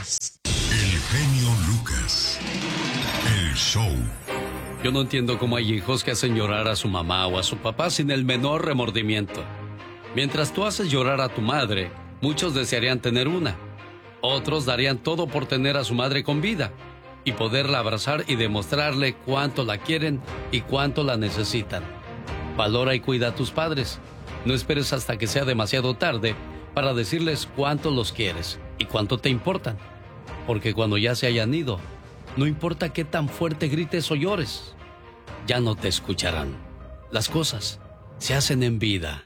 Lucas. El genio Lucas. El show. Yo no entiendo cómo hay hijos que hacen llorar a su mamá o a su papá sin el menor remordimiento. Mientras tú haces llorar a tu madre, muchos desearían tener una. Otros darían todo por tener a su madre con vida y poderla abrazar y demostrarle cuánto la quieren y cuánto la necesitan. Valora y cuida a tus padres. No esperes hasta que sea demasiado tarde para decirles cuánto los quieres y cuánto te importan. Porque cuando ya se hayan ido, no importa qué tan fuerte grites o llores, ya no te escucharán. Las cosas se hacen en vida.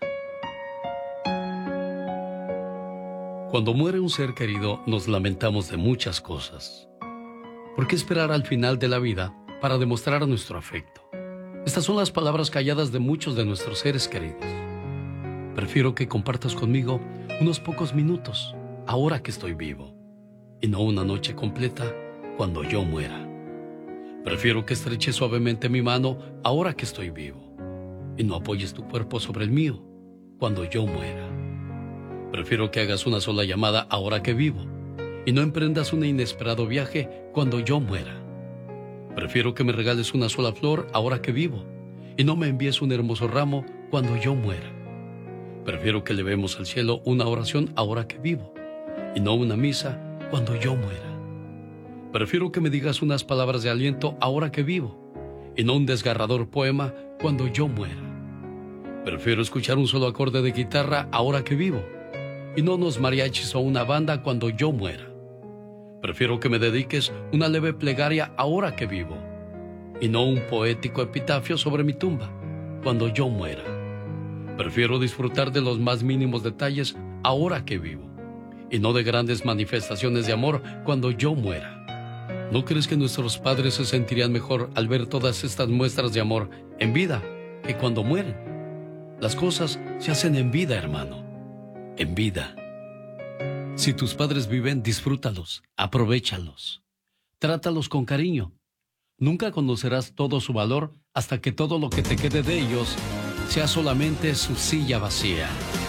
Cuando muere un ser querido, nos lamentamos de muchas cosas. ¿Por qué esperar al final de la vida para demostrar nuestro afecto? Estas son las palabras calladas de muchos de nuestros seres queridos. Prefiero que compartas conmigo unos pocos minutos, ahora que estoy vivo, y no una noche completa cuando yo muera. Prefiero que estreches suavemente mi mano ahora que estoy vivo, y no apoyes tu cuerpo sobre el mío cuando yo muera. Prefiero que hagas una sola llamada ahora que vivo, y no emprendas un inesperado viaje cuando yo muera. Prefiero que me regales una sola flor ahora que vivo, y no me envíes un hermoso ramo cuando yo muera. Prefiero que elevemos al cielo una oración ahora que vivo, y no una misa cuando yo muera. Prefiero que me digas unas palabras de aliento ahora que vivo, y no un desgarrador poema cuando yo muera. Prefiero escuchar un solo acorde de guitarra ahora que vivo, y no unos mariachis o una banda cuando yo muera. Prefiero que me dediques una leve plegaria ahora que vivo, y no un poético epitafio sobre mi tumba cuando yo muera. Prefiero disfrutar de los más mínimos detalles ahora que vivo, y no de grandes manifestaciones de amor cuando yo muera. ¿No crees que nuestros padres se sentirían mejor al ver todas estas muestras de amor en vida que cuando mueren? Las cosas se hacen en vida, hermano, en vida. Si tus padres viven, disfrútalos, aprovéchalos, trátalos con cariño. Nunca conocerás todo su valor hasta que todo lo que te quede de ellos sea solamente su silla vacía.